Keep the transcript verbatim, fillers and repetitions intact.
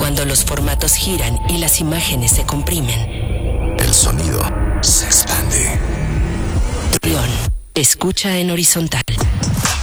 Cuando los formatos giran y las imágenes se comprimen, el sonido se expande. Escucha en horizontal.